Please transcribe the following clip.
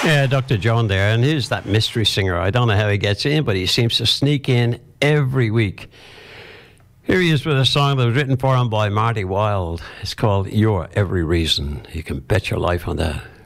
Yeah, Dr. John there, and he's that mystery singer. I don't know how he gets in, but he seems to sneak in every week. Here he is with a song that was written for him by Marty Wilde. It's called Your Every Reason. You can bet your life on that.